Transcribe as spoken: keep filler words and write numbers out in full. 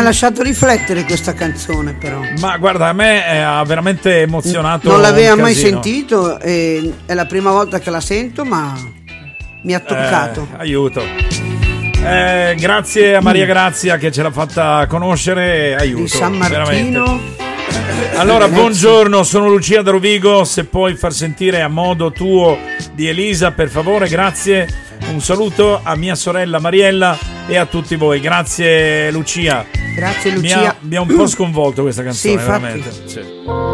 ha lasciato riflettere questa canzone, però. Ma guarda, a me eh, ha veramente emozionato. Non l'aveva un mai casino. sentito e è la prima volta che la sento, ma mi ha toccato. Eh, aiuto. Eh, grazie a Maria Grazia che ce l'ha fatta conoscere. Aiuto. Di San Martino. Veramente. Allora, buongiorno, sono Lucia da Rovigo. Se puoi far sentire a modo tuo di Elisa, per favore, grazie. Un saluto a mia sorella Mariella e a tutti voi. Grazie Lucia. Grazie Lucia. Mi ha, mi ha un po' sconvolto questa canzone, sì, infatti. veramente. Sì.